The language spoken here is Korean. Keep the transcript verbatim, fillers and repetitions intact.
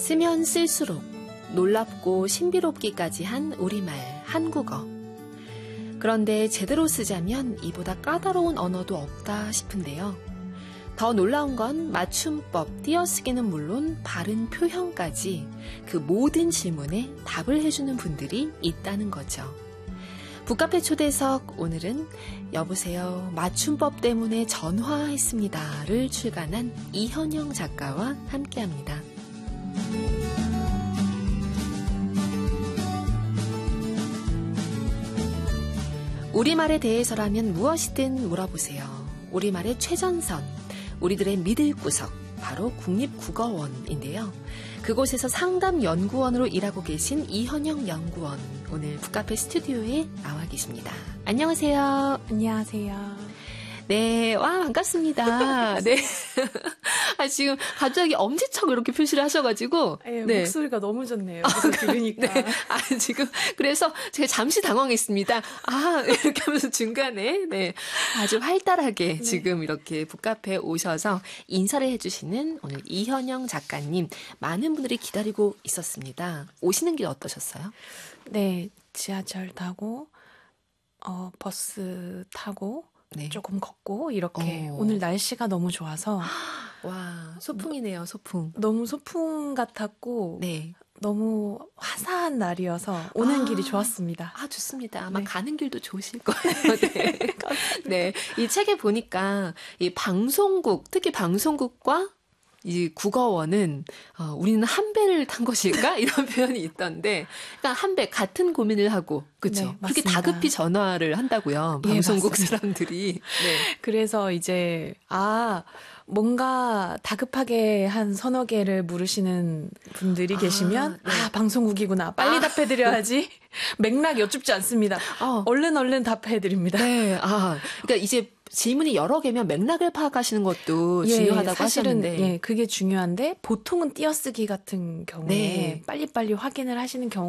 쓰면 쓸수록 놀랍고 신비롭기까지 한 우리말, 한국어. 그런데 제대로 쓰자면 이보다 까다로운 언어도 없다 싶은데요. 더 놀라운 건 맞춤법, 띄어쓰기는 물론 바른 표현까지 그 모든 질문에 답을 해주는 분들이 있다는 거죠. 북카페 초대석, 오늘은 여보세요, 맞춤법 때문에 전화했습니다를 출간한 이현영 작가와 함께합니다. 우리말에 대해서라면 무엇이든 물어보세요. 우리말의 최전선, 우리들의 믿을 구석, 바로 국립국어원인데요. 그곳에서 상담연구원으로 일하고 계신 이현영 연구원, 오늘 북카페 스튜디오에 나와 계십니다. 안녕하세요. 안녕하세요. 네, 와, 반갑습니다. 네. 아, 지금 갑자기 엄지척 이렇게 표시를 하셔가지고. 네, 네. 목소리가 너무 좋네요. 그래서 들으니까. 네. 아, 지금, 그래서 제가 잠시 당황했습니다. 아, 이렇게 하면서 중간에, 네. 아주 활달하게 네. 지금 이렇게 북카페에 오셔서 인사를 해주시는 오늘 이현영 작가님. 많은 분들이 기다리고 있었습니다. 오시는 길 어떠셨어요? 네, 지하철 타고, 어, 버스 타고, 네. 조금 걷고 이렇게 오. 오늘 날씨가 너무 좋아서 와, 소풍이네요. 소풍. 너무 소풍 같았고 네. 너무 화사한 날이어서 오는 아, 길이 좋았습니다. 아, 좋습니다. 아마 네. 가는 길도 좋으실 거예요. 네. 네. 이 책에 보니까 이 방송국, 특히 방송국과 이 국어원은 어, 우리는 한 배를 탄 것일까? 이런 표현이 있던데, 그러니까 한 배 같은 고민을 하고, 그렇죠? 네, 그렇게 다급히 전화를 한다고요. 방송국 예, 사람들이. 네. 그래서 이제 아 뭔가 다급하게 한 서너 개를 물으시는 분들이 아, 계시면 네. 아 방송국이구나. 빨리 아. 답해드려야지. 맥락 여쭙지 않습니다. 어. 얼른 얼른 답해드립니다. 네. 아, 그러니까 이제 질문이 여러 개면 맥락을 파악하시는 것도 예, 중요하다고 사실은, 하셨는데. 예, 그게 중요한데 보통은 띄어쓰기 같은 경우에 네. 빨리빨리 확인을 하시는 경우